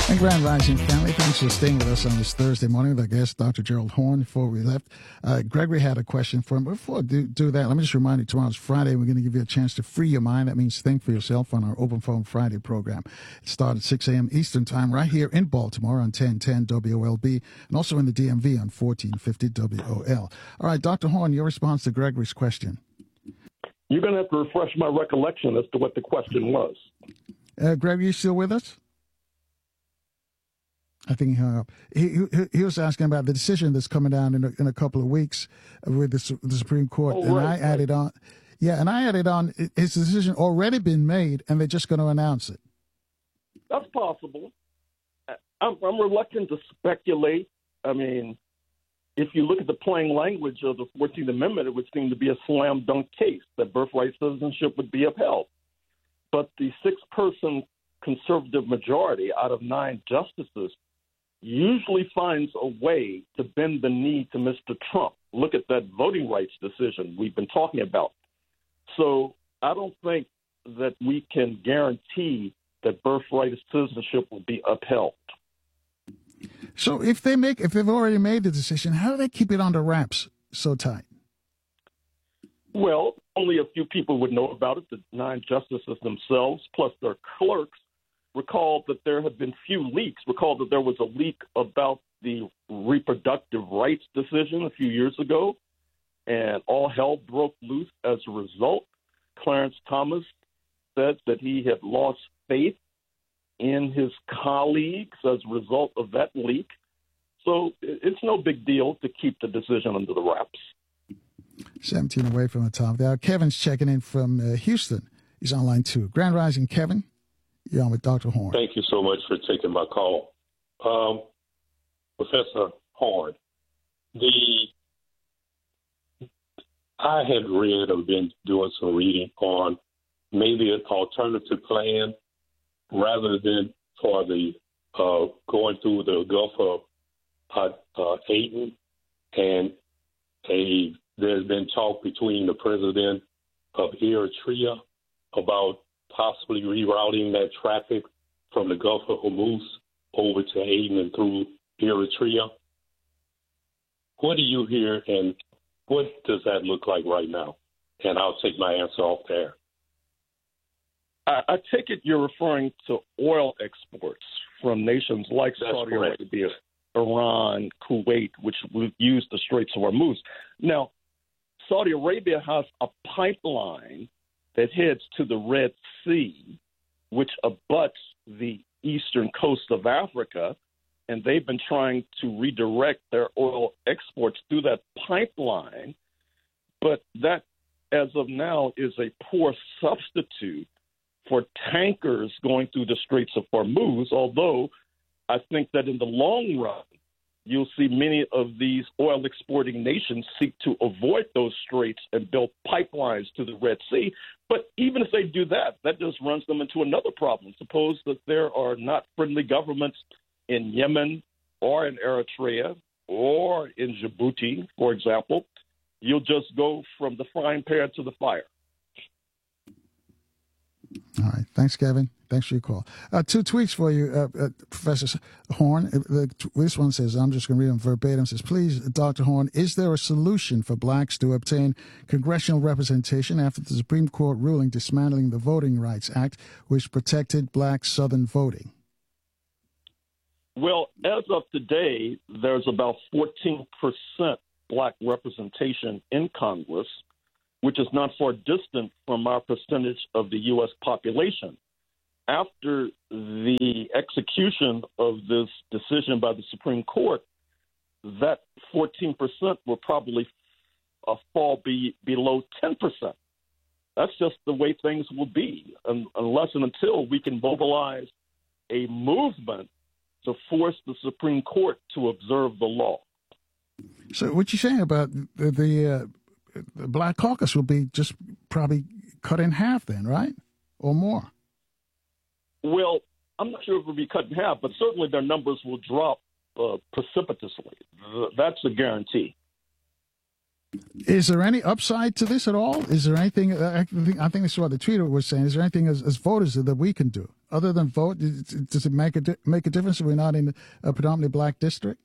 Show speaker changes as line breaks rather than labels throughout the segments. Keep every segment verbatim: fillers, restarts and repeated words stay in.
And Grand Rising family, thanks for staying with us on this Thursday morning with our guest, Doctor Gerald Horne. Before we left, uh, Gregory had a question for him. Before I do, do that, let me just remind you, tomorrow's Friday. We're going to give you a chance to free your mind. That means think for yourself on our Open Phone Friday program. It starts at six a.m. Eastern Time right here in Baltimore on ten ten W O L B and also in the D M V on fourteen fifty W O L. All right, Doctor Horne, your response to Gregory's question.
You're going to have to refresh my recollection as to what the question was.
Uh, Gregory, you still with us? I think he hung up. He, he, he was asking about the decision that's coming down in a, in a couple of weeks with the, the Supreme Court.
Oh,
and
right,
I
right.
added on, yeah, and I added on, his decision already been made, and they're just going to announce it.
That's possible. I'm, I'm reluctant to speculate. I mean, if you look at the plain language of the fourteenth Amendment, it would seem to be a slam dunk case that birthright citizenship would be upheld. But the six-person conservative majority out of nine justices usually finds a way to bend the knee to Mister Trump. Look at that voting rights decision we've been talking about. So I don't think that we can guarantee that birthright citizenship will be upheld.
So if they make, if they've already made the decision, how do they keep it under wraps so tight?
Well, only a few people would know about it, the nine justices themselves, plus their clerks. Recall that there have been few leaks. Recall that there was a leak about the reproductive rights decision a few years ago, and all hell broke loose as a result. Clarence Thomas said that he had lost faith in his colleagues as a result of that leak. So it's no big deal to keep the decision under the wraps.
seventeen away from the top there. Kevin's checking in from uh, Houston. He's on line two. Grand Rising, Kevin. You're on with Doctor Horne.
Thank you so much for taking my call. Um, Professor Horne, the I had read or been doing some reading on maybe an alternative plan rather than for the uh, going through the Gulf of uh, uh, Aden, and a there's been talk between the president of Eritrea about possibly rerouting that traffic from the Gulf of Hormuz over to Aden and through Eritrea. What do you hear, and what does that look like right now? And I'll take my answer off there.
I, I take it you're referring to oil exports from nations like
That's
Saudi
correct.
Arabia, Iran, Kuwait, which would use the Straits of Hormuz. Now, Saudi Arabia has a pipeline that heads to the Red Sea, which abuts the eastern coast of Africa, and they've been trying to redirect their oil exports through that pipeline. But that, as of now, is a poor substitute for tankers going through the Straits of Hormuz, although I think that in the long run, you'll see many of these oil exporting nations seek to avoid those straits and build pipelines to the Red Sea. But even if they do that, that just runs them into another problem. Suppose that there are not friendly governments in Yemen or in Eritrea or in Djibouti, for example. You'll just go from the frying pan to the fire.
All right. Thanks, Kevin. Thanks for your call. Uh, two tweets for you, uh, uh, Professor Horne. Uh, the, this one says, I'm just going to read them verbatim. It says, please, Doctor Horne, is there a solution for blacks to obtain congressional representation after the Supreme Court ruling dismantling the Voting Rights Act, which protected black Southern voting?
Well, as of today, there's about fourteen percent black representation in Congress, which is not far distant from our percentage of the U S population. After the execution of this decision by the Supreme Court, that fourteen percent will probably uh, fall be below ten percent. That's just the way things will be, um, unless and until we can mobilize a movement to force the Supreme Court to observe the law.
So what you're saying about the, the, uh, the Black Caucus will be just probably cut in half then, right? Or more?
Well, I'm not sure if it will be cut in half, but certainly their numbers will drop uh, precipitously. That's a guarantee.
Is there any upside to this at all? Is there anything, I think, I think this is what the tweeter was saying, is there anything as, as voters that we can do other than vote? Does it make a make a difference if we're not in a predominantly black district?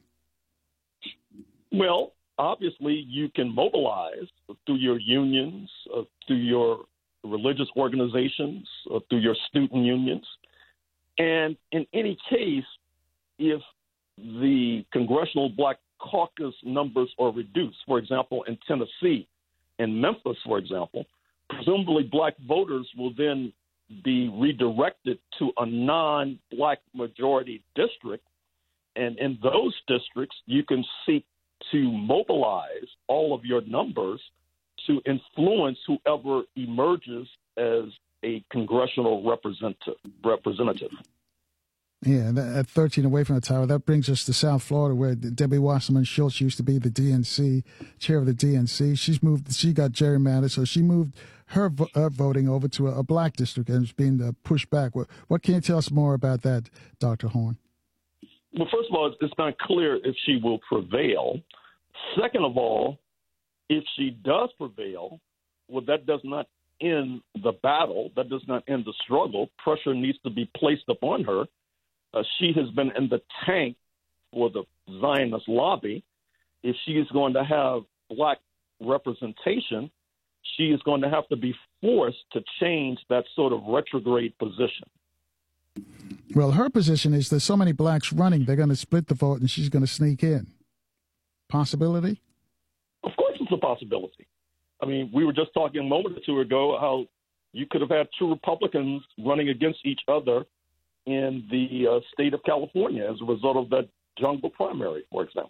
Well, obviously, you can mobilize through your unions, uh, through your religious organizations, uh, through your student unions. And in any case, if the Congressional Black Caucus numbers are reduced, for example, in Tennessee and Memphis, for example, presumably black voters will then be redirected to a non-black majority district. And in those districts, you can seek to mobilize all of your numbers to influence whoever emerges as a congressional representative. representative.
Yeah, at thirteen away from the tower, that brings us to South Florida, where Debbie Wasserman Schultz used to be the D N C, chair of the D N C. She's moved, she got gerrymandered, so she moved her, her voting over to a, a black district and it's being uh, pushed back. What, what can you tell us more about that, Doctor Horne?
Well, first of all, it's not clear if she will prevail. Second of all, if she does prevail, well, that does not end the battle. That does not end the struggle. Pressure needs to be placed upon her. Uh, she has been in the tank for the Zionist lobby. If she is going to have black representation, she is going to have to be forced to change that sort of retrograde position.
Well, her position is there's so many blacks running, they're going to split the vote and she's going to sneak in. Possibility?
Of course it's a possibility. I mean, we were just talking a moment or two ago how you could have had two Republicans running against each other in the uh, state of California as a result of that jungle primary, for example.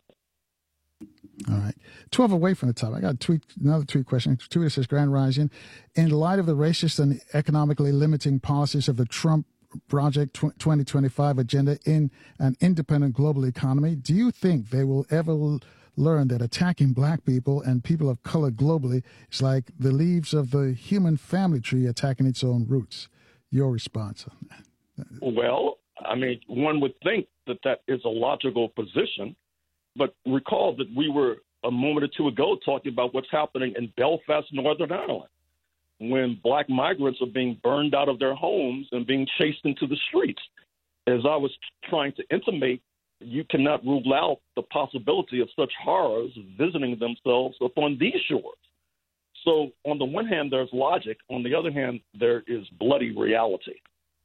All right. twelve away from the top. I got a tweet, another tweet question. Tweet says, Grand Rising, in light of the racist and economically limiting policies of the Trump Project twenty twenty-five agenda in an independent global economy, do you think they will ever learn that attacking black people and people of color globally is like the leaves of the human family tree attacking its own roots? Your response on that?
Well, I mean, one would think that that is a logical position, but recall that we were a moment or two ago talking about what's happening in Belfast, Northern Ireland, when black migrants are being burned out of their homes and being chased into the streets. As I was trying to intimate, you cannot rule out the possibility of such horrors visiting themselves upon these shores. So on the one hand, there's logic. On the other hand, there is bloody reality.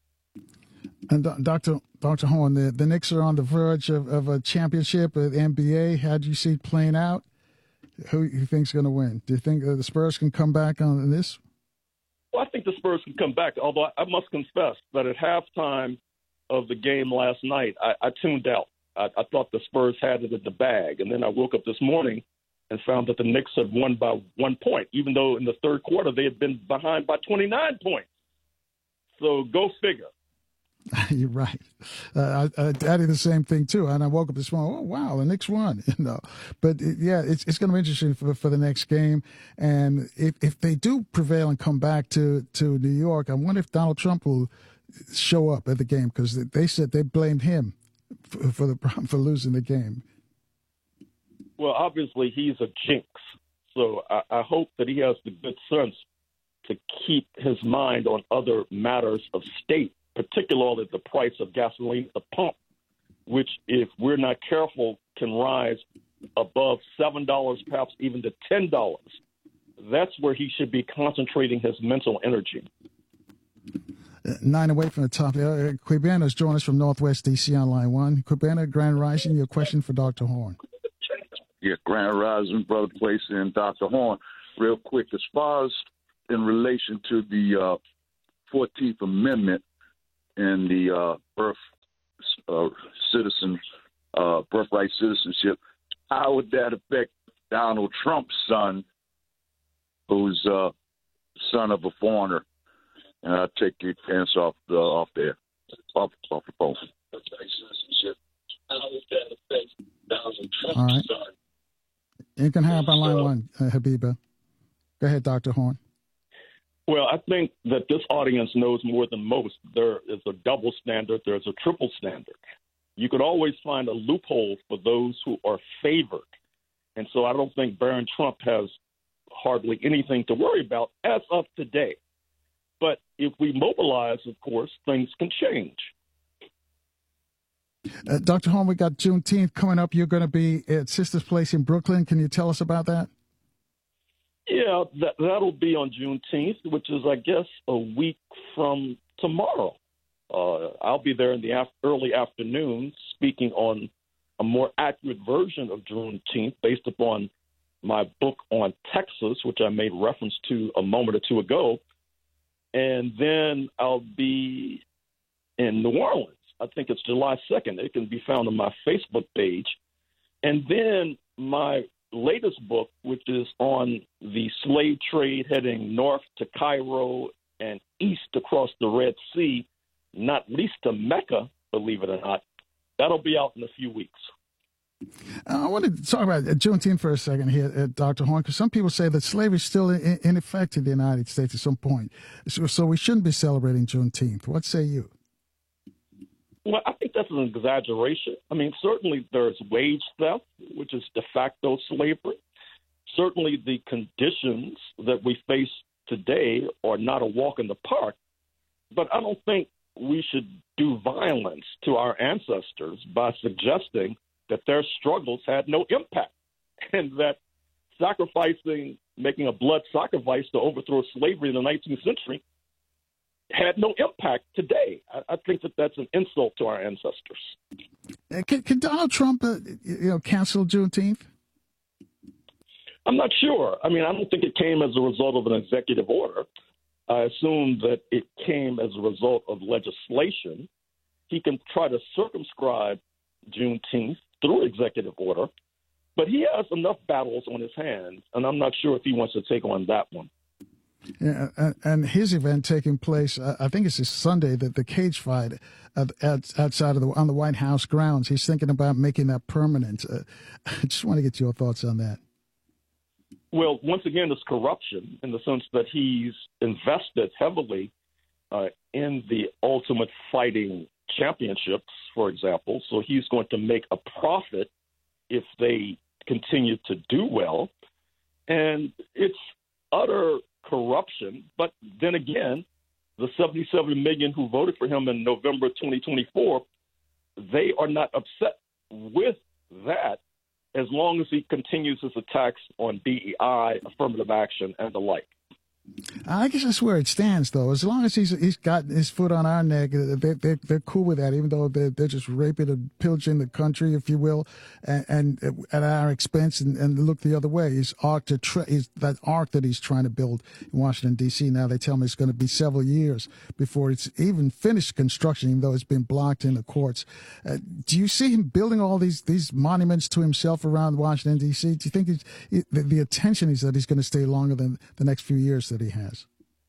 And Doctor Doctor Horne, the, the Knicks are on the verge of, of a championship at the N B A. How do you see it playing out? Who do you think's going to win? Do you think uh, the Spurs can come back on this?
Well, I think the Spurs can come back, although I must confess that at halftime of the game last night, I, I tuned out. I, I thought the Spurs had it in the bag, and then I woke up this morning and found that the Knicks had won by one point, even though in the third quarter they had been behind by twenty-nine points. So go figure.
You're right. Uh, I, I did the same thing too, and I woke up this morning. Oh wow, the Knicks won. You know, but it, yeah, it's it's going to be interesting for for the next game. And if if they do prevail and come back to to New York, I wonder if Donald Trump will show up at the game, because they said they blamed him for, for the for losing the game.
Well, obviously he's a jinx, so I, I hope that he has the good sense to keep his mind on other matters of state, particularly the price of gasoline at the pump, which, if we're not careful, can rise above seven dollars, perhaps even to ten dollars. That's where he should be concentrating his mental energy.
Nine away from the top. Uh, Quibana's joined us from Northwest D C on line one. Quibana, Grand Rising, your question for Doctor Horne.
Yeah, Grand Rising, Brother Place and Doctor Horne. Real quick, as far as in relation to the uh, fourteenth Amendment and the uh, birth uh, citizen, uh, birthright citizenship, how would that affect Donald Trump's son, who's uh, son of a foreigner? And I'll take your pants off the off there, off, off the phone. How would that affect Donald Trump's
All right.
son?
You can have on line one, uh, Habiba. Go ahead, Doctor Horne.
Well, I think that this audience knows more than most. There is a double standard. There's a triple standard. You could always find a loophole for those who are favored. And so I don't think Barron Trump has hardly anything to worry about as of today. But if we mobilize, of course, things can change.
Uh, Doctor Horn, we got Juneteenth coming up. You're going to be at Sister's Place in Brooklyn. Can you tell us about that?
Yeah, that, that'll be on Juneteenth, which is, I guess, a week from tomorrow. Uh, I'll be there in the af- early afternoon speaking on a more accurate version of Juneteenth based upon my book on Texas, which I made reference to a moment or two ago. And then I'll be in New Orleans. I think it's July second. It can be found on my Facebook page. And then my latest book, which is on the slave trade heading north to Cairo and east across the Red Sea, not least to Mecca, believe it or not, that'll be out in a few weeks.
Uh, I want to talk about Juneteenth for a second here, uh, Doctor Horn, because some people say that slavery is still in, in effect in the United States at some point. So, so we shouldn't be celebrating Juneteenth. What say you?
Well, I think that's an exaggeration. I mean, certainly there's wage theft, which is de facto slavery. Certainly the conditions that we face today are not a walk in the park. But I don't think we should do violence to our ancestors by suggesting that their struggles had no impact and that sacrificing, making a blood sacrifice to overthrow slavery in the nineteenth century had no impact today. I, I think that that's an insult to our ancestors.
Uh, can, can Donald Trump, uh, you know, cancel Juneteenth?
I'm not sure. I mean, I don't think it came as a result of an executive order. I assume that it came as a result of legislation. He can try to circumscribe Juneteenth through executive order, but he has enough battles on his hands, and I'm not sure if he wants to take on that one.
Yeah, and, and his event taking place, uh, I think it's this Sunday, that the cage fight at, at, outside of the on the White House grounds. He's thinking about making that permanent. Uh, I just want to get your thoughts on that.
Well, once again, it's corruption in the sense that he's invested heavily uh, in the Ultimate Fighting Championships, for example. So he's going to make a profit if they continue to do well. And it's utter corruption. But then again, the seventy-seven million who voted for him in November twenty twenty-four, they are not upset with that as long as he continues his attacks on D E I, affirmative action, and the like.
I guess that's where it stands, though. As long as he's he's got his foot on our neck, they, they, they're cool with that, even though they're, they're just raping and pillaging the country, if you will, and, and at our expense, and, and look the other way. His arc to tra- his, that arc that he's trying to build in Washington, D C, now they tell me it's going to be several years before it's even finished construction, even though it's been blocked in the courts. Uh, do you see him building all these, these monuments to himself around Washington, D C? Do you think he's, the, the attention is that he's going to stay longer than the next few years that he has?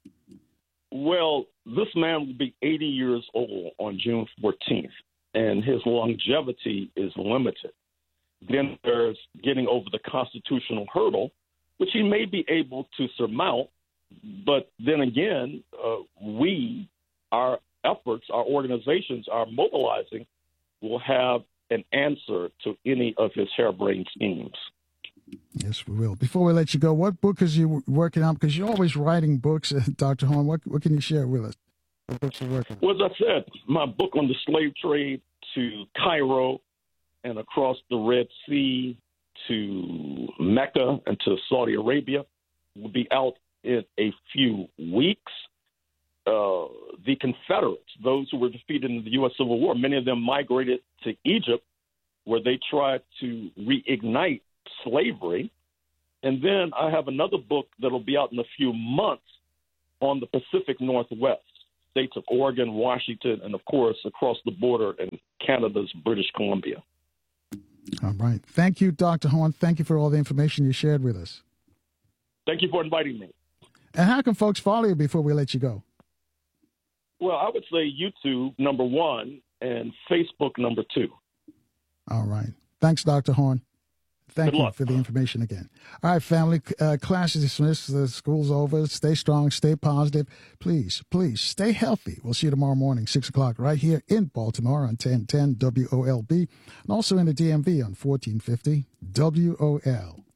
Well, this man will be eighty years old on June fourteenth, and his longevity is limited. Then there's getting over the constitutional hurdle, which he may be able to surmount. But then again, uh, we, our efforts, our organizations, our mobilizing will have an answer to any of his harebrained schemes.
Yes, we will. Before we let you go, what book is you working on? Because you're always writing books, uh, Doctor Horn. What, what can you share with us? What books are you working on?
Well, as I said, my book on the slave trade to Cairo and across the Red Sea to Mecca and to Saudi Arabia will be out in a few weeks. Uh, the Confederates, those who were defeated in the U S Civil War, many of them migrated to Egypt, where they tried to reignite slavery. And then I have another book that'll be out in a few months on the Pacific Northwest, states of Oregon, Washington, and, of course, across the border in Canada's British Columbia.
All right. Thank you, Doctor Horn. Thank you for all the information you shared with us.
Thank you for inviting me.
And how can folks follow you before we let you go?
Well, I would say YouTube, number one, and Facebook, number two.
All right. Thanks, Doctor Horn. Thank
Good
you
luck.
for the information again. All right, family, uh, class is dismissed. The school's over. Stay strong. Stay positive. Please, please stay healthy. We'll see you tomorrow morning, six o'clock, right here in Baltimore on ten ten W O L B, and also in the D M V on fourteen fifty W O L.